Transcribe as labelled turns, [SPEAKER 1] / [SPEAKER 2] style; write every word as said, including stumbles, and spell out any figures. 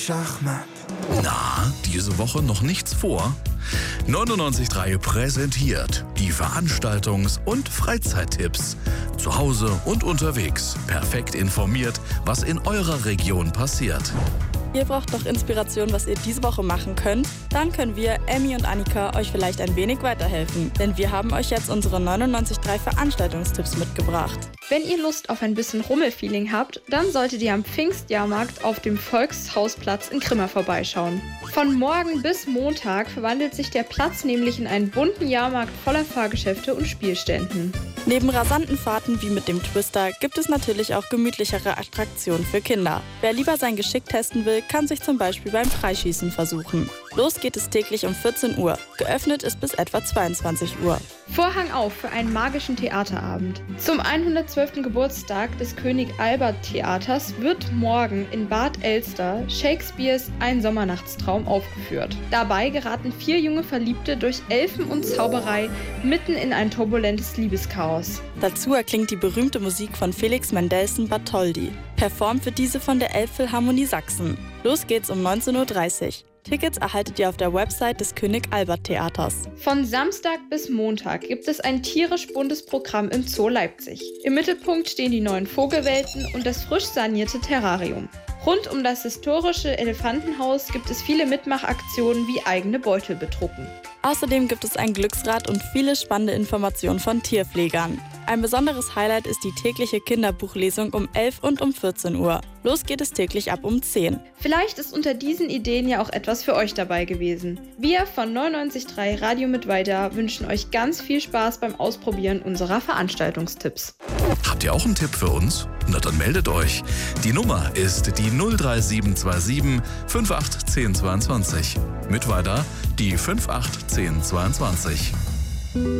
[SPEAKER 1] Schachmatt.
[SPEAKER 2] Na, diese Woche noch nichts vor? neunundneunzig Komma drei präsentiert die Veranstaltungs- und Freizeittipps. Zu Hause und unterwegs. Perfekt informiert, was in eurer Region passiert.
[SPEAKER 3] Ihr braucht noch Inspiration, was ihr diese Woche machen könnt? Dann können wir, Emmy und Annika, euch vielleicht ein wenig weiterhelfen. Denn wir haben euch jetzt unsere neunundneunzig Komma drei Veranstaltungstipps mitgebracht.
[SPEAKER 4] Wenn ihr Lust auf ein bisschen Rummelfeeling habt, dann solltet ihr am Pfingstjahrmarkt auf dem Volkshausplatz in Grimma vorbeischauen. Von morgen bis Montag verwandelt sich der Platz nämlich in einen bunten Jahrmarkt voller Fahrgeschäfte und Spielständen.
[SPEAKER 3] Neben rasanten Fahrten wie mit dem Twister gibt es natürlich auch gemütlichere Attraktionen für Kinder. Wer lieber sein Geschick testen will, kann sich zum Beispiel beim Freischießen versuchen. Los geht es täglich um vierzehn Uhr. Geöffnet ist bis etwa zweiundzwanzig Uhr.
[SPEAKER 4] Vorhang auf für einen magischen Theaterabend. Zum hundertzwölften Geburtstag des König Albert Theaters wird morgen in Bad Elster Shakespeares Ein Sommernachtstraum aufgeführt. Dabei geraten vier junge Verliebte durch Elfen und Zauberei mitten in ein turbulentes Liebeschaos.
[SPEAKER 3] Dazu erklingt die berühmte Musik von Felix Mendelssohn Bartholdy. Performt wird diese von der Elbphilharmonie Sachsen. Los geht's um neunzehn Uhr dreißig. Tickets erhaltet ihr auf der Website des König Albert Theaters.
[SPEAKER 4] Von Samstag bis Montag gibt es ein tierisch buntes Programm im Zoo Leipzig. Im Mittelpunkt stehen die neuen Vogelwelten und das frisch sanierte Terrarium. Rund um das historische Elefantenhaus gibt es viele Mitmachaktionen wie eigene Beutel bedrucken.
[SPEAKER 3] Außerdem gibt es ein Glücksrad und viele spannende Informationen von Tierpflegern. Ein besonderes Highlight ist die tägliche Kinderbuchlesung um elf und um vierzehn Uhr. Los geht es täglich ab um zehn.
[SPEAKER 4] Vielleicht ist unter diesen Ideen ja auch etwas für euch dabei gewesen. Wir von neunundneunzig Komma drei Radio mit weiter wünschen euch ganz viel Spaß beim Ausprobieren unserer Veranstaltungstipps.
[SPEAKER 2] Habt ihr auch einen Tipp für uns? Na dann meldet euch. Die Nummer ist die null drei sieben zwei sieben fünf acht eins null zwei zwei. Mit weiter die fünf acht eins null zwei zwei.